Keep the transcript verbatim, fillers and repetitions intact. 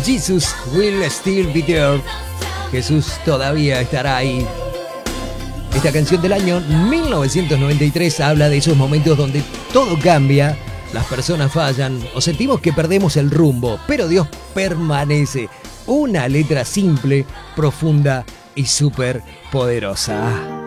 Jesus will still be there. Jesús todavía estará ahí. Esta canción del año mil novecientos noventa y tres habla de esos momentos donde todo cambia, las personas fallan o sentimos que perdemos el rumbo, pero Dios permanece. Una letra simple, profunda y súper poderosa.